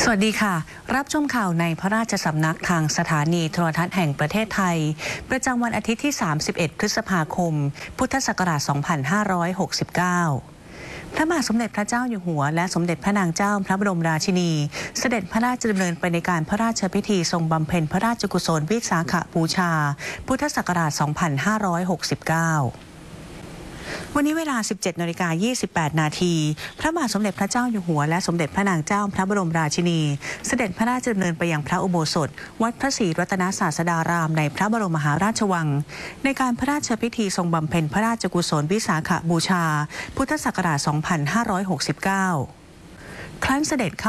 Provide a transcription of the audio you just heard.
สวัสดีค่ะรับชมข่าวในพระราชสำนักทางสถานีโทรทัศน์แห่งประเทศไทยประจำวันอาทิตย์ที่31พฤษภาคมพุทธศักราช2569พระบาทสมเด็จพระเจ้าอยู่หัวและสมเด็จพระนางเจ้าพระบรมราชินีเสด็จพระราชดำเนินไปในการพระราชพิธีทรงบำเพ็ญพระราชกุศลวิสาขบูชาพุทธศักราช2569วันนี้เวลา 17:28 นาทีพระบาทสมเด็จพระเจ้าอยู่หัวและสมเด็จพระนางเจ้าพระบรมราชินีเสด็จพระราชดำเนินไปยังพระอุโบสถวัดพระศรีรัตนศาสดารามในพระบรมมหาราชวังในการพระราชพิธีทรงบำเพ็ญพระราชกุศลวิสาขบูชาพุทธศักราช2569ครั้นเสด็จ